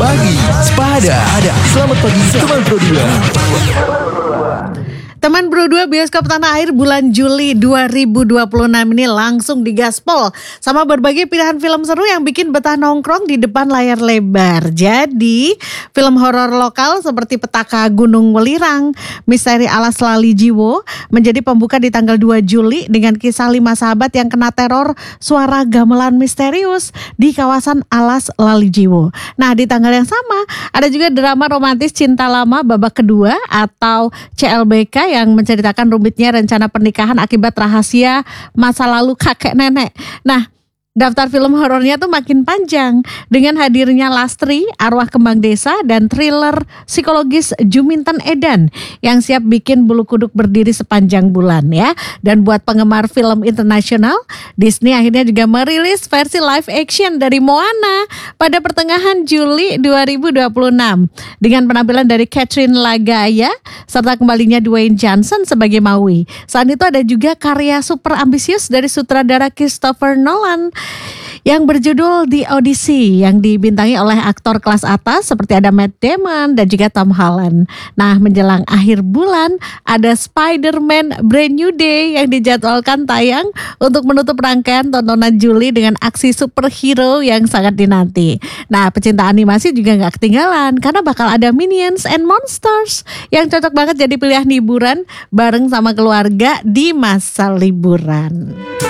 pagi, Sepada. Selamat pagi, teman Pro 2. Teman Bro 2 bioskop tanah air bulan Juli 2026 ini langsung digaspol sama berbagai pilihan film seru yang bikin betah nongkrong di depan layar lebar. Jadi film horor lokal seperti Petaka Gunung Welirang, Misteri Alas Lali Jiwo menjadi pembuka di tanggal 2 Juli dengan kisah 5 sahabat yang kena teror suara gamelan misterius di kawasan Alas Lali Jiwo. Nah, di tanggal yang sama ada juga drama romantis Cinta Lama babak kedua atau CLBK yang menceritakan rumitnya rencana pernikahan akibat rahasia masa lalu kakek nenek. Nah, daftar film horornya tuh makin panjang dengan hadirnya Lastri, Arwah Kembang Desa, dan thriller psikologis Juminten Edan yang siap bikin bulu kuduk berdiri sepanjang bulan ya. Dan buat penggemar film internasional, Disney akhirnya juga merilis versi live action dari Moana pada pertengahan Juli 2026 dengan penampilan dari Catherine Lagaya serta kembalinya Dwayne Johnson sebagai Maui. Saat itu ada juga karya super ambisius dari sutradara Christopher Nolan yang berjudul The Odyssey yang dibintangi oleh aktor kelas atas seperti ada Matt Damon dan juga Tom Holland. Nah, menjelang akhir bulan ada Spider-Man Brand New Day yang dijadwalkan tayang untuk menutup rangkaian tontonan Juli dengan aksi superhero yang sangat dinanti. Nah, pecinta animasi juga gak ketinggalan karena bakal ada Minions and Monsters yang cocok banget jadi pilihan hiburan bareng sama keluarga di masa liburan.